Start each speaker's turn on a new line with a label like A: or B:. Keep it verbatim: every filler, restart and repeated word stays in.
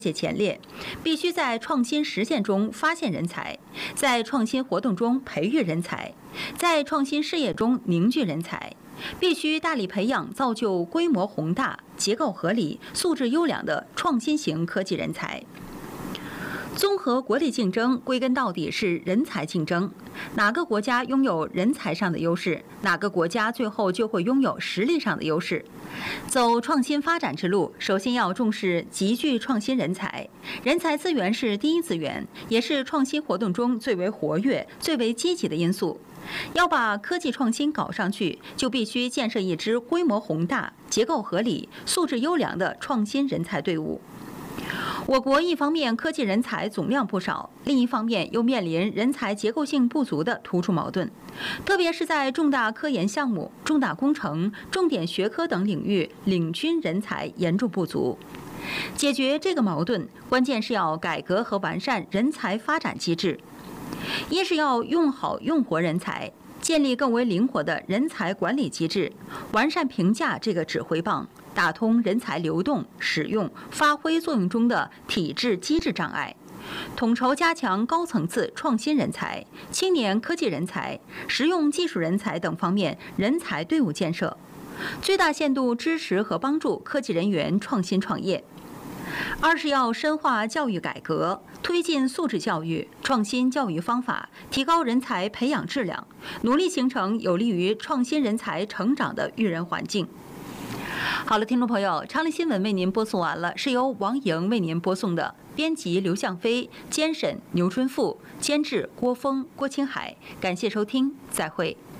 A: 界前列，必须在创新实践中发现人才，在创新活动中培育人才，在创新事业中凝聚人才。必须大力培养造就规模宏大、结构合理、素质优良的创新型科技人才。综合国力竞争，归根到底是人才竞争。哪个国家拥有人才上的优势，哪个国家最后就会拥有实力上的优势。走创新发展之路，首先要重视集聚创新人才。人才资源是第一资源，也是创新活动中最为活跃、最为积极的因素。要把科技创新搞上去，就必须建设一支规模宏大、结构合理、素质优良的创新人才队伍。我国一方面科技人才总量不少，另一方面又面临人才结构性不足的突出矛盾，特别是在重大科研项目、重大工程、重点学科等领域，领军人才严重不足。解决这个矛盾，关键是要改革和完善人才发展机制。一是要用好用活人才，建立更为灵活的人才管理机制，完善评价这个指挥棒，打通人才流动、使用、发挥作用中的体制机制障碍，统筹加强高层次创新人才、青年科技人才、实用技术人才等方面人才队伍建设，最大限度支持和帮助科技人员创新创业。二是要深化教育改革，推进素质教育，创新教育方法，提高人才培养质量，努力形成有利于创新人才成长的育人环境。好了，听众朋友，长宁新闻为您播送完了，是由王莹为您播送的，编辑刘向飞，监审牛春富，监制郭峰、郭青海，感谢收听，再会。